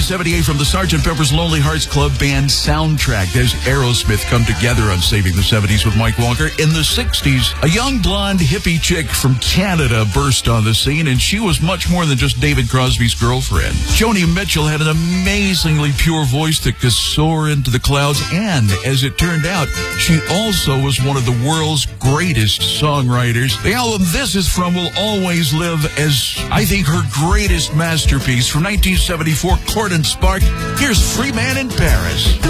1978, from the Sgt. Pepper's Lonely Hearts Club Band soundtrack, there's Aerosmith come together on Saving the 70s with Mike Walker. In the 60s, a young blonde hippie chick from Canada burst on the scene, and she was much more than just David Crosby's girlfriend. Joni Mitchell had an amazingly pure voice that could soar into the clouds, and as it turned out, she also was one of the world's greatest songwriters. The album this is from will always live as, I think, her greatest masterpiece. From 1974, Court and Spark, here's Free Man in Paris.